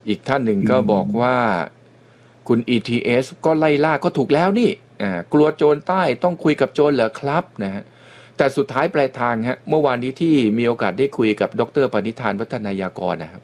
อีกท่านหนึ่งอืก็บอกมว่าคุณ ETS ก็ไล่ล่าก็ถูกแล้วนี่กลัวโจรใต้ต้องคุยกับโจรเหรอครับนะฮะแต่สุดท้ายปลายทางฮะเมื่อวานนี้ที่มีโอกาสได้คุยกับดรปณิธานวัฒนายากรนะครับ